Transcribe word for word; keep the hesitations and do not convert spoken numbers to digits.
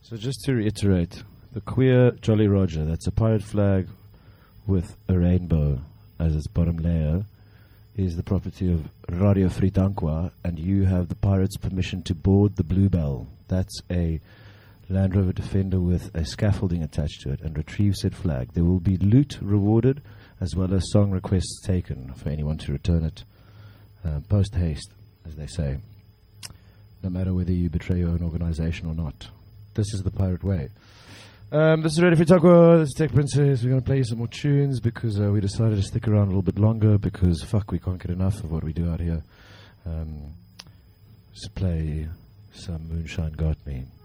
So just to reiterate, the queer Jolly Roger, that's a pirate flag with a rainbow as its bottom layer, is the property of Radio Fritankwa, and you have the pirates' permission to board the Bluebell. That's a Land Rover Defender with a scaffolding attached to it, and retrieve said flag. There will be loot rewarded as well as song requests taken for anyone to return it uh, post haste, as they say, no matter whether you betray your own organization or not. This is the pirate way. Um, this is Radio Fritankwa, this is Tech Princess. We're going to play you some more tunes because uh, we decided to stick around a little bit longer because, fuck, we can't get enough of what we do out here. Um, let's play some Moonshine Got Me.